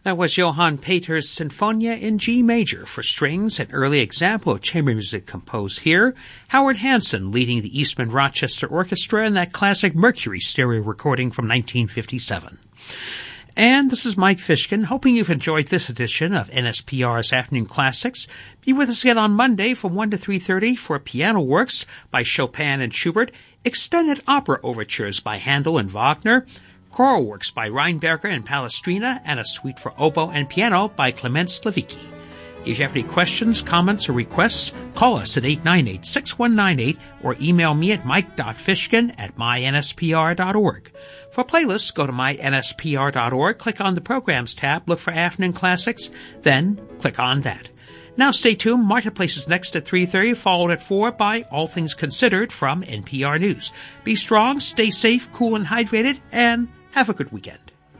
That was Johann Peter's Sinfonia in G major for strings, an early example of chamber music composed here. Howard Hanson leading the Eastman Rochester Orchestra in that classic Mercury stereo recording from 1957. And this is Mike Fishkin, hoping you've enjoyed this edition of NSPR's Afternoon Classics. Be with us again on Monday from 1 to 3:30 for Piano Works by Chopin and Schubert, extended opera overtures by Handel and Wagner, choral works by Reinberger and Palestrina, and a suite for oboe and piano by Clement Slavicki. If you have any questions, comments, or requests, call us at 898-6198 or email me at mike.fishkin@mynspr.org. For playlists, go to mynspr.org, click on the Programs tab, look for Afternoon Classics, then click on that. Now stay tuned. Marketplace is next at 3:30, followed at 4 by All Things Considered from NPR News. Be strong, stay safe, cool, and hydrated, and have a good weekend.